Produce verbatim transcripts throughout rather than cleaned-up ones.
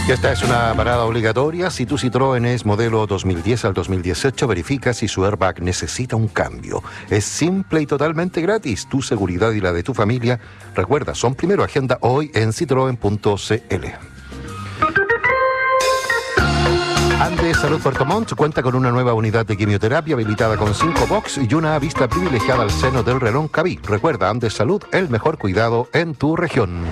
Y esta es una parada obligatoria. Si tu Citroën es modelo dos mil diez al dos mil dieciocho, verifica si su airbag necesita un cambio. Es simple y totalmente gratis. Tu seguridad y la de tu familia. Recuerda, son primero. Agenda hoy en citroen punto c l. Andes Salud Puerto Montt cuenta con una nueva unidad de quimioterapia habilitada con cinco box y una vista privilegiada al seno del reloj Caví. Recuerda, Andes Salud, el mejor cuidado en tu región.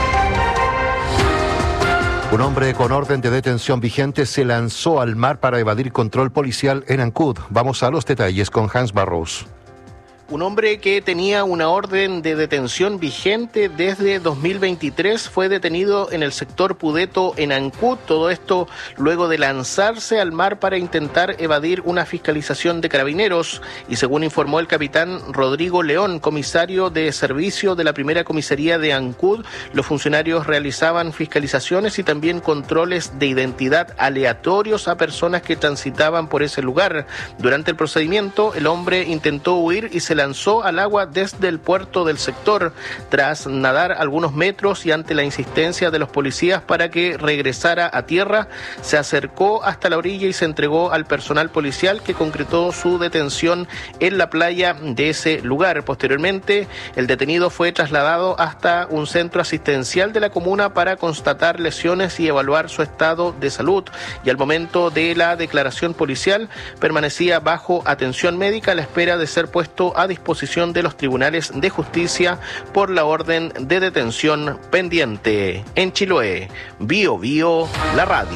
Un hombre con orden de detención vigente se lanzó al mar para evadir control policial en Ancud. Vamos a los detalles con Hans Barros. Un hombre que tenía una orden de detención vigente desde dos mil veintitrés fue detenido en el sector Pudeto en Ancud, todo esto luego de lanzarse al mar para intentar evadir una fiscalización de carabineros. Y según informó el capitán Rodrigo León, comisario de servicio de la primera comisaría de Ancud, los funcionarios realizaban fiscalizaciones y también controles de identidad aleatorios a personas que transitaban por ese lugar. Durante el procedimiento, el hombre intentó huir y se lanzó al agua desde el puerto del sector. Tras nadar algunos metros y ante la insistencia de los policías para que regresara a tierra, se acercó hasta la orilla y se entregó al personal policial, que concretó su detención en la playa de ese lugar. Posteriormente, el detenido fue trasladado hasta un centro asistencial de la comuna para constatar lesiones y evaluar su estado de salud. Y al momento de la declaración policial, permanecía bajo atención médica a la espera de ser puesto a disposición de los tribunales de justicia por la orden de detención pendiente. En Chiloé, Bio Bio, la radio.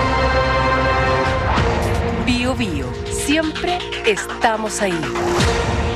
Bio Bio, siempre estamos ahí.